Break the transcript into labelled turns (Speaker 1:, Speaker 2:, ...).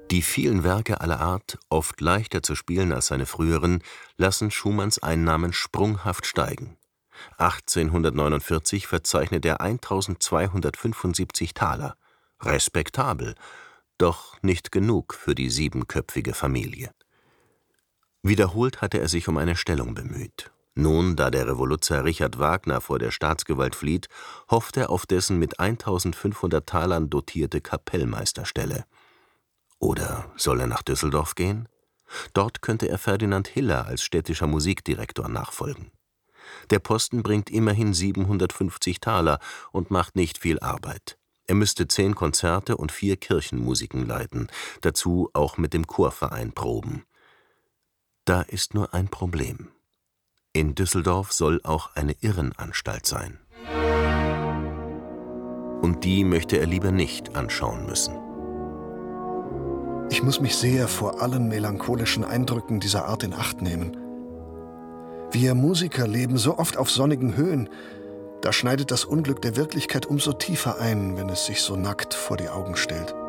Speaker 1: Die vielen Werke aller Art, oft leichter zu spielen als seine früheren, lassen Schumanns Einnahmen sprunghaft steigen. 1849 verzeichnet er 1.275 Taler. Respektabel, doch nicht genug für die siebenköpfige Familie. Wiederholt hatte er sich um eine Stellung bemüht. Nun, da der Revoluzzer Richard Wagner vor der Staatsgewalt flieht, hofft er auf dessen mit 1.500 Talern dotierte Kapellmeisterstelle. Oder soll er nach Düsseldorf gehen? Dort könnte er Ferdinand Hiller als städtischer Musikdirektor nachfolgen. Der Posten bringt immerhin 750 Taler und macht nicht viel Arbeit. Er müsste 10 Konzerte und 4 Kirchenmusiken leiten, dazu auch mit dem Chorverein proben. Da ist nur ein Problem. In Düsseldorf soll auch eine Irrenanstalt sein. Und die möchte er lieber nicht anschauen müssen.
Speaker 2: Ich muss mich sehr vor allen melancholischen Eindrücken dieser Art in Acht nehmen. Wir Musiker leben so oft auf sonnigen Höhen, da schneidet das Unglück der Wirklichkeit umso tiefer ein, wenn es sich so nackt vor die Augen stellt.